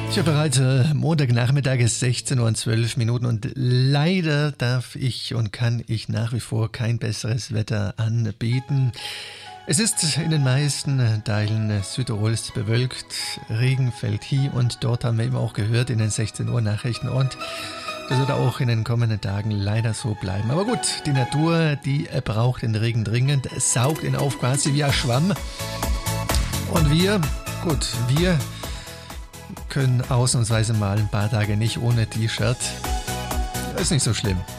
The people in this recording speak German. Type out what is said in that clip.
Tja, bereits Montagnachmittag ist 16:12 Uhr und leider darf ich und kann ich nach wie vor kein besseres Wetter anbieten. Es ist in den meisten Teilen Südtirols bewölkt, Regen fällt hier und dort, haben wir eben auch gehört in den 16 Uhr Nachrichten, und das wird auch in den kommenden Tagen leider so bleiben. Aber gut, die Natur, die braucht den Regen dringend, saugt ihn auf quasi wie ein Schwamm. Und wir können ausnahmsweise mal ein paar Tage nicht ohne T-Shirt. Das ist nicht so schlimm.